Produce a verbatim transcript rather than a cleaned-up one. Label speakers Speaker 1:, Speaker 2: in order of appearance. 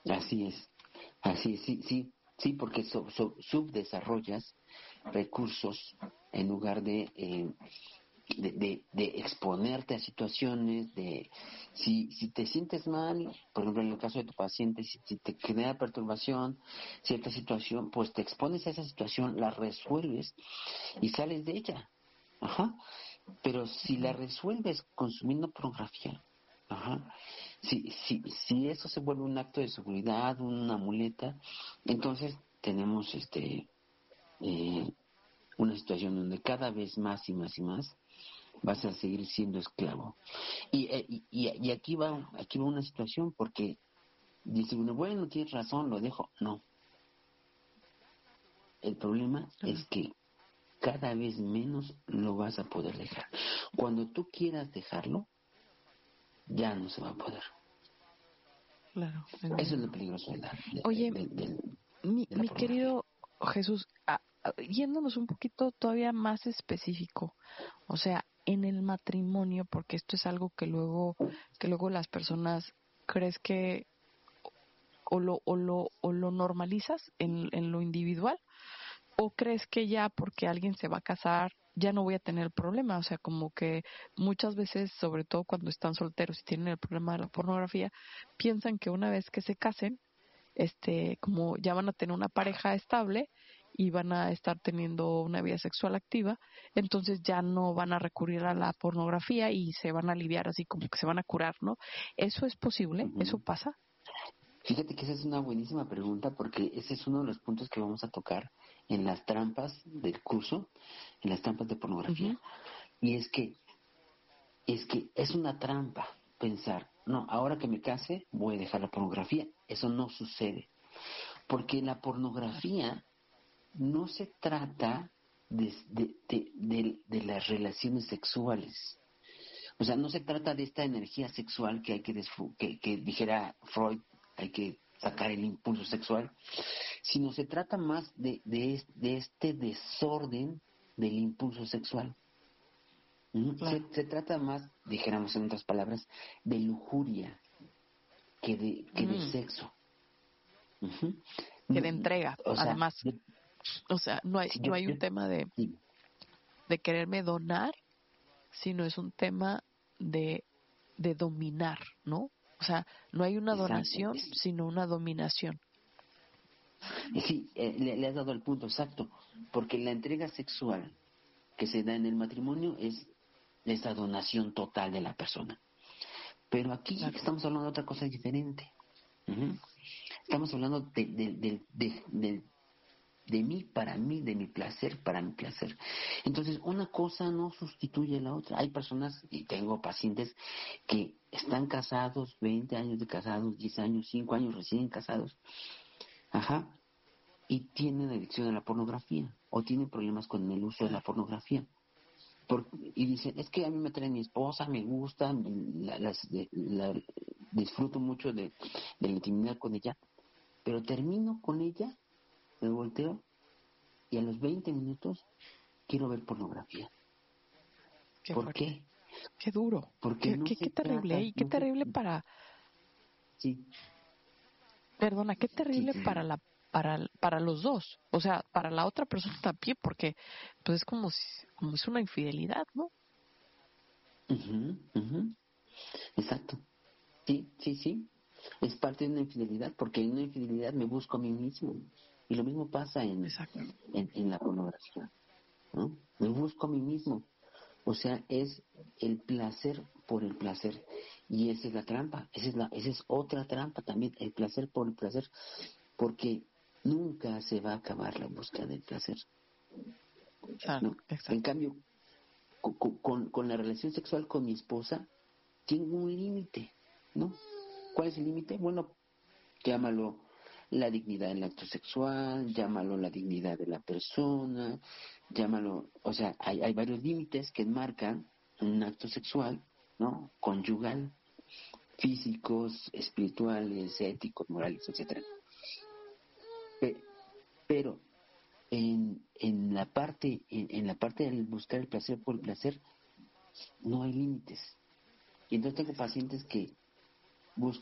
Speaker 1: Así es, así es, sí, sí, sí, porque so- so- subdesarrollas recursos en lugar de, eh, de, de, de exponerte a situaciones, de si, si te sientes mal, por ejemplo en el caso de tu paciente, si, si te genera perturbación, cierta situación, pues te expones a esa situación, la resuelves y sales de ella. Ajá. Pero si la resuelves consumiendo pornografía, ajá, si, si, si eso se vuelve un acto de seguridad, una muleta, entonces tenemos este eh, una situación donde cada vez más y más y más vas a seguir siendo esclavo. Y, eh, y, y, y aquí va, aquí va una situación porque dice uno, bueno, tienes razón, lo dejo. No, el problema es
Speaker 2: Claro,
Speaker 1: que cada vez menos lo vas a poder dejar. Cuando tú quieras dejarlo, ya no se va a poder.
Speaker 2: claro,
Speaker 1: Eso es lo
Speaker 2: entiendo.
Speaker 1: peligroso de la, de,
Speaker 2: Oye,
Speaker 1: de, de,
Speaker 2: mi,
Speaker 1: de la
Speaker 2: mi
Speaker 1: pornografía.
Speaker 2: querido Jesús, a- a- yéndonos un poquito todavía más específico, o sea, en el matrimonio, porque esto es algo que luego, que luego las personas crees que o lo, o lo, o lo normalizas en, en lo individual, o crees que ya porque alguien se va a casar ya no voy a tener el problema, o sea, como que muchas veces, sobre todo cuando están solteros y tienen el problema de la pornografía, piensan que una vez que se casen, este, como ya van a tener una pareja estable y van a estar teniendo una vida sexual activa, entonces ya no van a recurrir a la pornografía y se van a aliviar así como que se van a curar, ¿no? ¿Eso es posible? ¿Eso
Speaker 1: Uh-huh.
Speaker 2: pasa?
Speaker 1: Fíjate que esa es una buenísima pregunta porque ese es uno de los puntos que vamos a tocar en las trampas del curso, en las trampas de
Speaker 2: Uh-huh.
Speaker 1: pornografía. Y es que, es que es una trampa pensar, no, ahora que me case voy a dejar la pornografía. Eso no sucede. Porque la
Speaker 2: Claro.
Speaker 1: pornografía no se trata de, de, de, de, de las relaciones sexuales. O sea, no se trata de esta energía sexual que hay que, desfu- que, que dijera Freud, hay que sacar el impulso sexual, sino se trata más de, de, es- de este desorden del impulso sexual. ¿Mm? Se,
Speaker 2: Claro.
Speaker 1: se trata más, dijéramos en otras palabras, de lujuria que de, que de
Speaker 2: Mm.
Speaker 1: sexo. Ujú.
Speaker 2: Que
Speaker 1: No,
Speaker 2: de entrega,
Speaker 1: o sea,
Speaker 2: además.
Speaker 1: yo,
Speaker 2: O sea, no hay,
Speaker 1: si
Speaker 2: no
Speaker 1: yo,
Speaker 2: hay
Speaker 1: yo
Speaker 2: un tema de,
Speaker 1: sí,
Speaker 2: de quererme donar, sino es un tema de, de dominar, ¿no? O sea, no hay una
Speaker 1: exacto,
Speaker 2: donación,
Speaker 1: es-
Speaker 2: sino una dominación.
Speaker 1: sí, eh, le, le has dado el punto exacto, porque la entrega sexual que se da en el matrimonio es esa donación total de la persona. Pero aquí
Speaker 2: Claro.
Speaker 1: estamos hablando de otra cosa diferente. Ujú. Estamos hablando de, de, de, de, de, de mí para mí, de mi placer para mi placer. Entonces, una cosa no sustituye a la otra. Hay personas, y tengo pacientes, que están casados, veinte años de casados, diez años, cinco años recién casados, ajá, y tienen adicción a la pornografía, o tienen problemas con el uso de la
Speaker 2: Claro.
Speaker 1: pornografía. Por, y dicen, es que a mí me trae mi esposa, me gusta, la, las- de- la- disfruto mucho de, de la intimidad con ella, pero termino con ella, me volteo y a los veinte minutos quiero ver pornografía.
Speaker 2: Qué
Speaker 1: ¿Por
Speaker 2: fuerte.
Speaker 1: qué?
Speaker 2: Qué duro.
Speaker 1: Porque
Speaker 2: Qué,
Speaker 1: no
Speaker 2: qué,
Speaker 1: se
Speaker 2: qué terrible.
Speaker 1: trata,
Speaker 2: Y qué
Speaker 1: no se,
Speaker 2: terrible para,
Speaker 1: sí,
Speaker 2: perdona, qué
Speaker 1: sí,
Speaker 2: terrible
Speaker 1: sí,
Speaker 2: para
Speaker 1: sí.
Speaker 2: la, para, para los dos. O sea, para la otra persona también, porque pues es como si, como es una infidelidad, ¿no?
Speaker 1: Ujú, ujú, exacto, sí, sí, sí, es parte de una infidelidad, porque en una infidelidad me busco a mí mismo, y lo mismo pasa en,
Speaker 2: Exacto.
Speaker 1: en, en la pornografía, ¿no? Me busco a mí mismo. O sea, es el placer por el placer. Y esa es la trampa, esa es la, esa es otra trampa también, el placer por el placer, porque nunca se va a acabar la búsqueda del placer,
Speaker 2: Claro,
Speaker 1: ¿no? En
Speaker 2: exacto.
Speaker 1: cambio, con, con, con la relación sexual con mi esposa, tengo un límite, ¿no? ¿Cuál es el límite? Bueno, llámalo la dignidad del acto sexual, llámalo la dignidad de la persona, llámalo, o sea, hay, hay varios límites que enmarcan un acto sexual, ¿no? Conyugal, físicos, espirituales, éticos, morales, etcétera. Pe- pero en, en la parte, en, en la parte del buscar el placer por el placer, no hay límites. Y entonces tengo pacientes que buscan